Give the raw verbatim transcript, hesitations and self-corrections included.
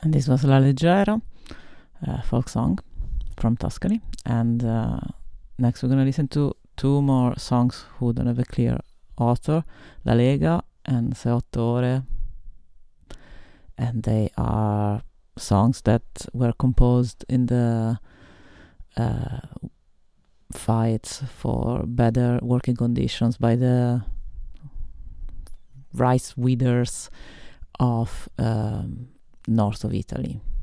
And this was La Leggera, a folk song from Tuscany. And uh, next we're gonna listen to two more songs who don't have a clear author, La Lega and Se Otto Ore. And they are songs that were composed in the uh, fights for better working conditions by the rice weeders of um, north of Italy.